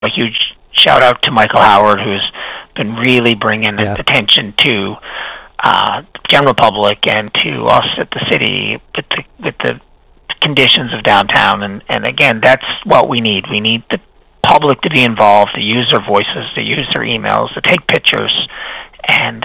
a huge shout out to Michael Howard, who's been really bringing attention to the general public and to us at the city with the conditions of downtown. And again, that's what we need. We need the public to be involved, to use their voices, to use their emails, to take pictures, and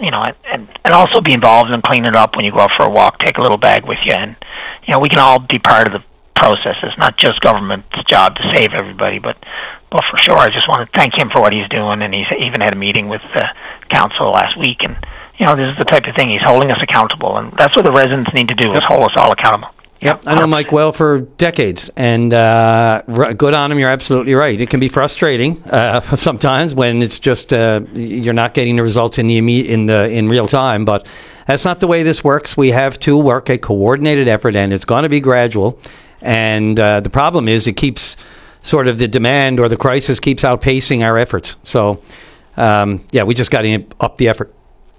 also be involved in cleaning it up when you go out for a walk. Take a little bag with you, and we can all be part of the process. It's not just government's job to save everybody, but for sure, I just want to thank him for what he's doing. And he's even had a meeting with the council last week, and this is the type of thing he's holding us accountable, and that's what the residents need to do is hold us all accountable. Yep, I know Mike well for decades, and good on him. You're absolutely right. It can be frustrating sometimes when it's just you're not getting the results in real time. But that's not the way this works. We have to work a coordinated effort, and it's going to be gradual. And the problem is, it keeps sort of the demand or the crisis keeps outpacing our efforts. So we just got to up the effort.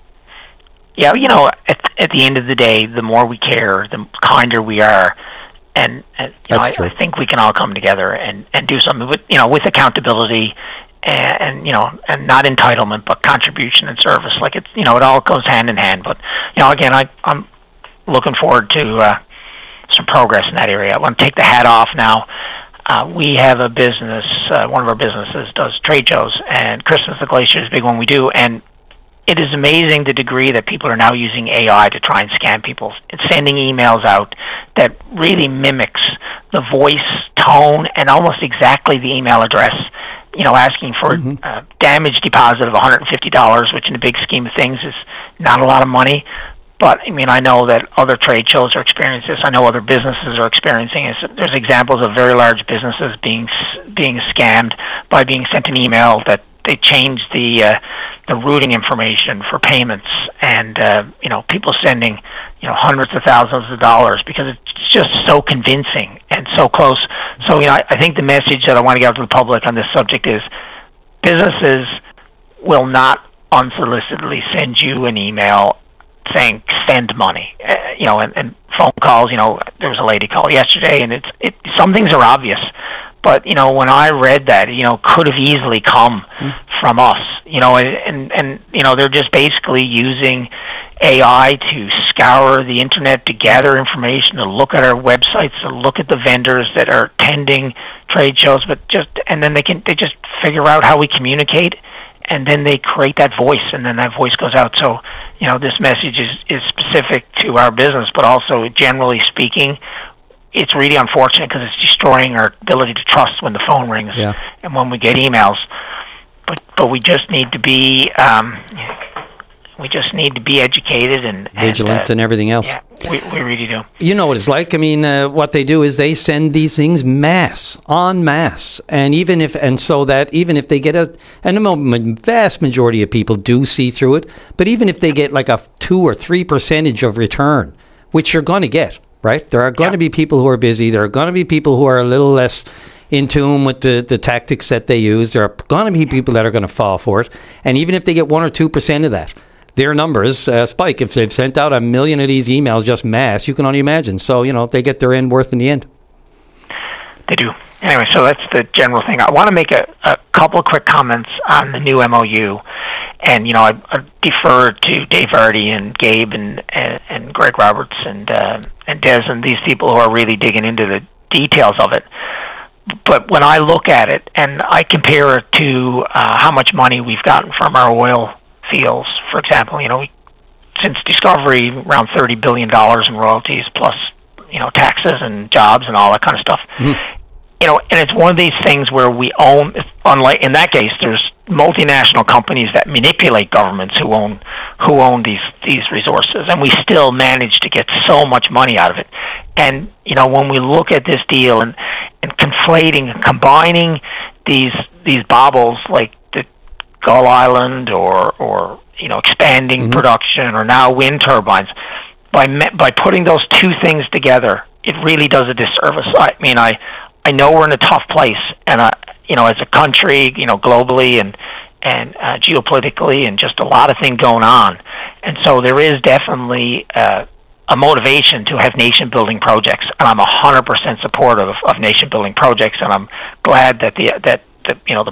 Yeah, at the end of the day, the more we care, the kinder we are, and I think we can all come together and do something with accountability and not entitlement, but contribution and service. Like it all goes hand in hand. But again, I'm looking forward to some progress in that area. I want to take the hat off now. We have a business. One of our businesses does trade shows, and Christmas at Glacier is a big one we do, and it is amazing the degree that people are now using AI to try and scam people. It's sending emails out that really mimics the voice, tone, and almost exactly the email address, asking for a damage deposit of $150, which in the big scheme of things is not a lot of money. But, I know that other trade shows are experiencing this. I know other businesses are experiencing this. There's examples of very large businesses being scammed by being sent an email that they changed the routing information for payments, and people sending hundreds of thousands of dollars because it's just so convincing and so close. So I think the message that I want to get out to the public on this subject is businesses will not unsolicitedly send you an email saying send money, and phone calls. There was a lady called yesterday, and some things are obvious. But, when I read that, could have easily come from us, and they're just basically using AI to scour the internet to gather information, to look at our websites, to look at the vendors that are attending trade shows, and then they just figure out how we communicate, and then they create that voice, and then that voice goes out. So, this message is specific to our business, but also generally speaking, it's really unfortunate because it's destroying our ability to trust when the phone rings and when we get emails. But we just need to be educated and vigilant and everything else. Yeah, we really do. You know what it's like. What they do is they send these things en masse, and even if they get and the vast majority of people do see through it, but even if they get like a 2 or 3% of return, which you're going to get. Right? There are going to be people who are busy. There are going to be people who are a little less in tune with the tactics that they use. There are going to be people that are going to fall for it. And even if they get 1 or 2% of that, their numbers spike. If they've sent out 1 million of these emails, just mass, you can only imagine. So, they get their end worth in the end. They do. Anyway, so that's the general thing. I want to make a couple of quick comments on the new MOU. And, I defer to Dave Vardy and Gabe and Greg Roberts and Des and these people who are really digging into the details of it. But when I look at it and I compare it to how much money we've gotten from our oil fields, for example, since discovery, around $30 billion in royalties plus, taxes and jobs and all that kind of stuff. And it's one of these things where we own, unlike in that case, there's multinational companies that manipulate governments who own these resources, and we still manage to get so much money out of it. And when we look at this deal and combining these baubles like the Gull Island or expanding production or now wind turbines, by putting those two things together, it really does a disservice. I know we're in a tough place, and as a country, globally and geopolitically, and just a lot of things going on, and so there is definitely a motivation to have nation-building projects, and I'm 100% supportive of nation-building projects, and I'm glad that the